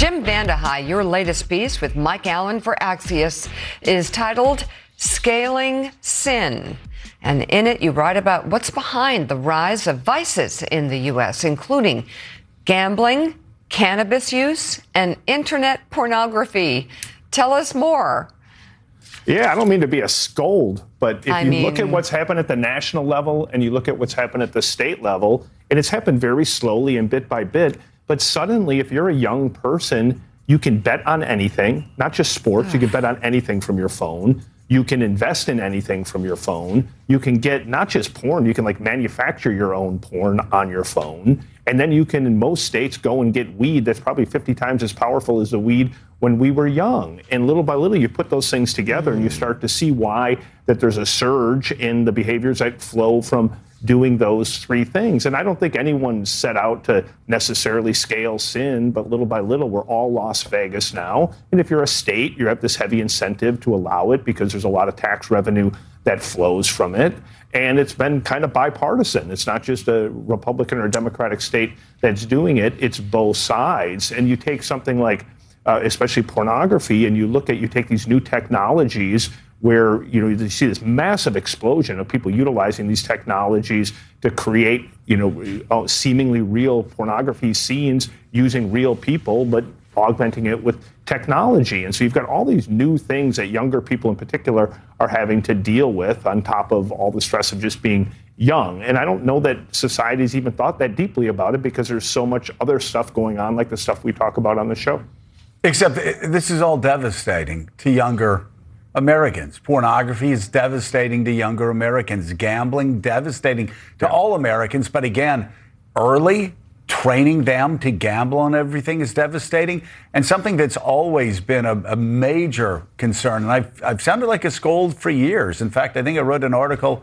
Jim Vandehei, your latest piece with Mike Allen for Axios is titled Scaling Sin. And in it, you write about what's behind the rise of vices in the U.S., including gambling, cannabis use, and internet pornography. Tell us more. Yeah, I don't mean to be a scold, but if you look at what's happened at the national level and you look at what's happened at the state level, and it's happened very slowly and bit by bit, but suddenly if you're a young person, you can bet on anything, not just sports, you can bet on anything from your phone. You can invest in anything from your phone. You can get not just porn, you can manufacture your own porn on your phone. And then you can, in most states, go and get weed that's probably 50 times as powerful as the weed when we were young. And little by little, you put those things together and you start to see why that there's a surge in the behaviors that flow from doing those three things. And I don't think anyone set out to necessarily scale sin, but little by little, we're all Las Vegas now. And if you're a state, you have this heavy incentive to allow it because there's a lot of tax revenue that flows from it. And it's been kind of bipartisan. It's not just a Republican or Democratic state that's doing it. It's both sides. And you take something like, especially pornography, and you take these new technologies where, you see this massive explosion of people utilizing these technologies to create, seemingly real pornography scenes using real people, but augmenting it with technology. And so you've got all these new things that younger people in particular are having to deal with on top of all the stress of just being young. And I don't know that society's even thought that deeply about it because there's so much other stuff going on, like the stuff we talk about on the show. Except this is all devastating to younger Americans. Pornography is devastating to younger Americans. Gambling, devastating to all Americans. But again, early training them to gamble on everything is devastating, and something that's always been a major concern. And I've sounded like a scold for years. In fact, I think I wrote an article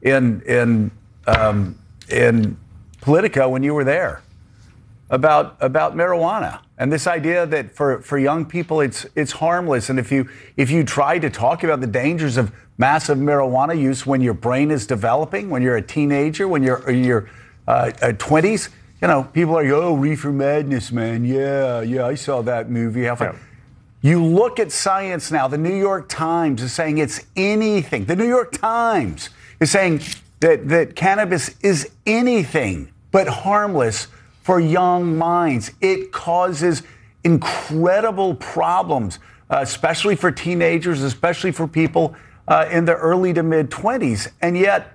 in Politico when you were there about marijuana and this idea that for young people it's harmless. And if you try to talk about the dangers of massive marijuana use when your brain is developing, when you're a teenager, when you're in your 20s. People are, oh, Reefer Madness, man. Yeah, I saw that movie. You look at science now. The New York Times is saying it's anything. The New York Times is saying that cannabis is anything but harmless for young minds. It causes incredible problems, especially for teenagers, especially for people in the early to mid-20s. And yet,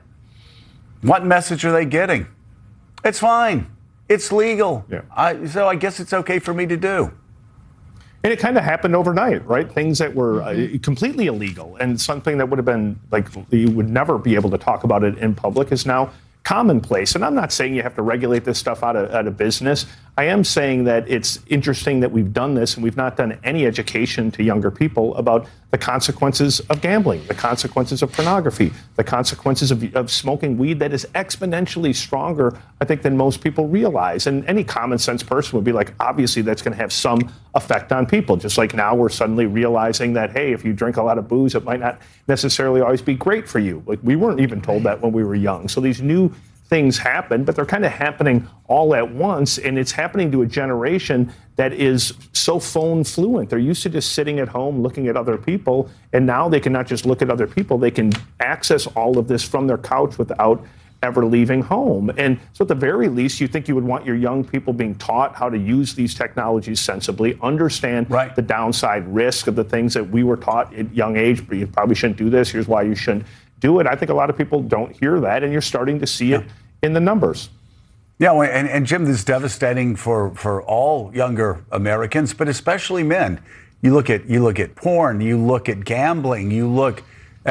what message are they getting? It's fine. It's legal. Yeah. So I guess it's okay for me to do. And it kind of happened overnight, right? Things that were completely illegal and something that would have been you would never be able to talk about it in public is now commonplace. And I'm not saying you have to regulate this stuff out of business. I am saying that it's interesting that we've done this and we've not done any education to younger people about the consequences of gambling, the consequences of pornography, the consequences of smoking weed that is exponentially stronger, I think, than most people realize. And any common sense person would be like, obviously, that's going to have some effect on people. Just like now we're suddenly realizing that, hey, if you drink a lot of booze, it might not necessarily always be great for you. Like we weren't even told that when we were young. So these new things happen, but they're kind of happening all at once, and it's happening to a generation that is so phone fluent. They're used to just sitting at home looking at other people, and now they can not just look at other people, they can access all of this from their couch without ever leaving home. And so at the very least, you think you would want your young people being taught how to use these technologies sensibly, understand the downside risk of the things that we were taught at young age, but you probably shouldn't do this, here's why you shouldn't do it. I think a lot of people don't hear that, and you're starting to see it in the numbers. Yeah, and Jim, this is devastating for all younger Americans, but especially men. You look at porn, you look at gambling, you look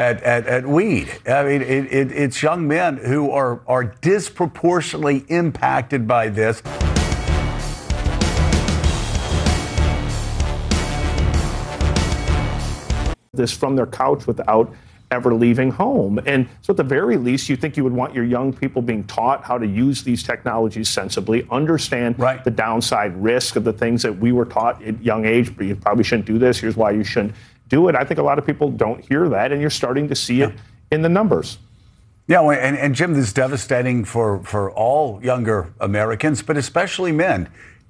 at weed. I mean, it's young men who are disproportionately impacted by this. This from their couch without ever leaving home. And so at the very least, you think you would want your young people being taught how to use these technologies sensibly, understand the downside risk of the things that we were taught at young age, but you probably shouldn't do this, here's why you shouldn't do it. I think a lot of people don't hear that, and you're starting to see it in the numbers. Yeah, and Jim, this is devastating for all younger Americans, but especially men.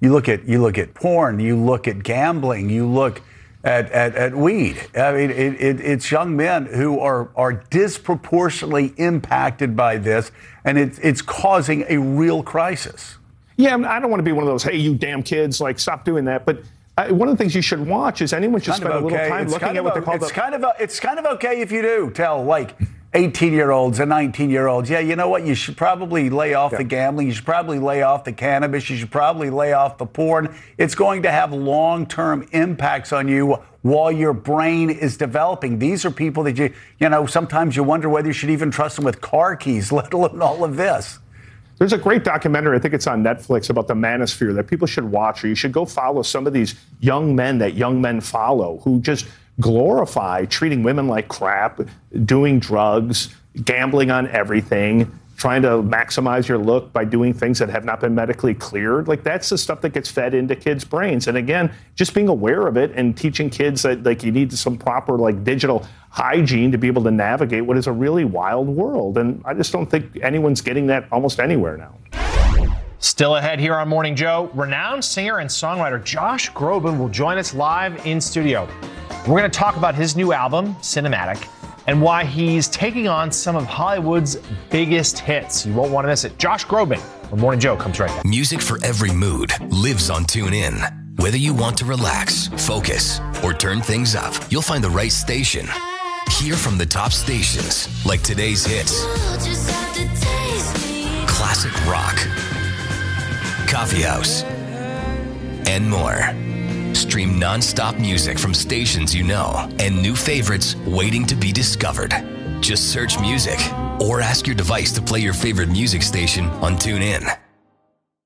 You look at porn, you look at gambling, you look at weed. I mean, it's young men who are disproportionately impacted by this, and it's causing a real crisis. Yeah, I don't want to be one of those, hey, you damn kids, like, stop doing that. But one of the things you should watch is anyone should spend a little time looking at what they call it's kind of okay if you do tell, like, 18-year-olds and 19-year-olds, yeah, you know what? You should probably lay off the gambling. You should probably lay off the cannabis. You should probably lay off the porn. It's going to have long-term impacts on you while your brain is developing. These are people that you know, sometimes you wonder whether you should even trust them with car keys, let alone all of this. There's a great documentary, I think it's on Netflix, about the manosphere that people should watch, or you should go follow some of these young men that young men follow who just glorify treating women like crap, doing drugs, gambling on everything, trying to maximize your look by doing things that have not been medically cleared. Like, that's the stuff that gets fed into kids' brains. And again, just being aware of it and teaching kids that, like, you need some proper, like, digital hygiene to be able to navigate what is a really wild world. And I just don't think anyone's getting that almost anywhere now. Still ahead here on Morning Joe, renowned singer and songwriter Josh Groban will join us live in studio. We're going to talk about his new album, Cinematic, and why he's taking on some of Hollywood's biggest hits. You won't want to miss it. Josh Groban, when Morning Joe comes right back. Music for every mood lives on TuneIn. Whether you want to relax, focus, or turn things up, you'll find the right station. Hear from the top stations, like today's hits, classic rock, coffee house, and more. Stream non-stop music from stations you know and new favorites waiting to be discovered. Just search music or ask your device to play your favorite music station on TuneIn.